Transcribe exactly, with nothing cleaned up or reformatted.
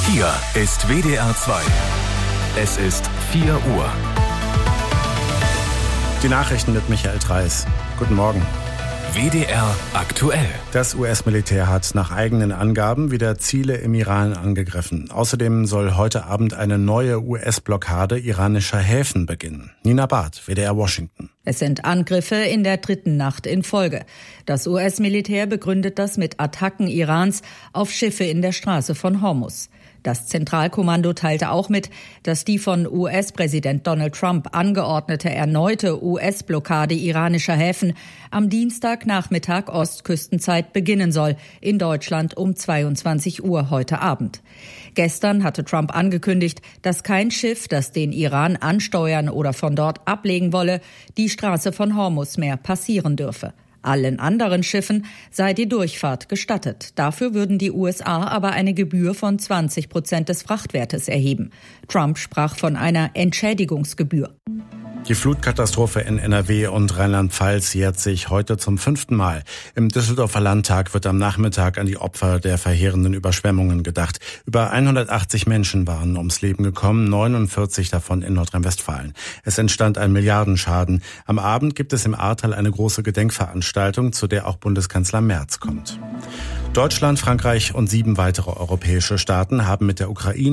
Hier ist W D R zwei. Es ist vier Uhr. Die Nachrichten mit Michael Dreis. Guten Morgen. W D R aktuell. Das U S-Militär hat nach eigenen Angaben wieder Ziele im Iran angegriffen. Außerdem soll heute Abend eine neue U S-Blockade iranischer Häfen beginnen. Nina Barth, W D R Washington. Es sind Angriffe in der dritten Nacht in Folge. Das U S-Militär begründet das mit Attacken Irans auf Schiffe in der Straße von Hormuz. Das Zentralkommando teilte auch mit, dass die von U S-Präsident Donald Trump angeordnete erneute U S-Blockade iranischer Häfen am Dienstagnachmittag Ostküstenzeit beginnen soll, in Deutschland um zweiundzwanzig Uhr heute Abend. Gestern hatte Trump angekündigt, dass kein Schiff, das den Iran ansteuern oder von dort ablegen wolle, die Straße von Hormuz mehr passieren dürfe. Allen anderen Schiffen sei die Durchfahrt gestattet. Dafür würden die U S A aber eine Gebühr von zwanzig Prozent des Frachtwertes erheben. Trump sprach von einer Entschädigungsgebühr. Die Flutkatastrophe in N R W und Rheinland-Pfalz jährt sich heute zum fünften Mal. Im Düsseldorfer Landtag wird am Nachmittag an die Opfer der verheerenden Überschwemmungen gedacht. Über hundertachtzig Menschen waren ums Leben gekommen, neunundvierzig davon in Nordrhein-Westfalen. Es entstand ein Milliardenschaden. Am Abend gibt es im Ahrtal eine große Gedenkveranstaltung, zu der auch Bundeskanzler Merz kommt. Deutschland, Frankreich und sieben weitere europäische Staaten haben mit der Ukraine